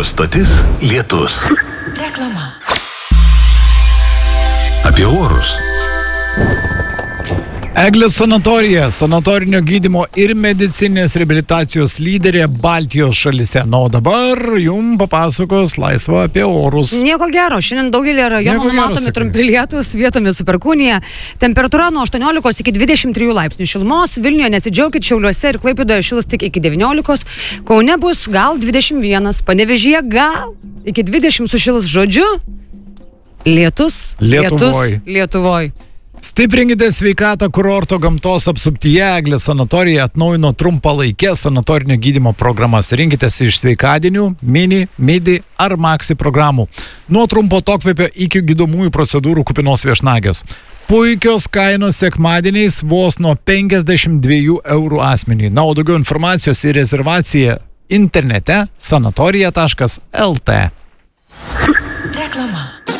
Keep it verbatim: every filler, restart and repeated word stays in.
Radio stotis Lietus. Reklama. Apie orus. Eglės sanatorija, sanatorinio gydymo ir medicinės reabilitacijos lyderė Baltijos šalyse. Na, o dabar jums papasakos Laisva apie orus. Nieko gero, šiandien daugelį rajonų numatomi trumpi lietūs, vietomis su perkūnija. Temperatūra nuo aštuoniolikos iki dvidešimt trijų laipsnių šilumos. Vilniuje nesidžiaukit, Šiauliuose ir Klaipėdoje šils tik iki devyniolikos. Kaune bus gal dvidešimt vienas, Panevėžyje gal iki dvidešimt sušils, žodžiu. Lietus, Lietuvoj. lietus, Lietuvoj. Stiprinkite sveikatą kurorto gamtos apsuptyje. Eglės sanatorija atnaujino trumpalaikės sanatorinio gydymo programas. Rinkitės iš sveikadienių, mini, midi ar maxi programų. Nuo trumpo tokvėpio iki gydomųjų procedūrų kupinos viešnagės. Puikios kainos sekmadieniais vos nuo penkiasdešimt dviejų eurų asmeniui. Na, o daugiau informacijos ir rezervacija internete sanatorija taškas el tė. Reklama.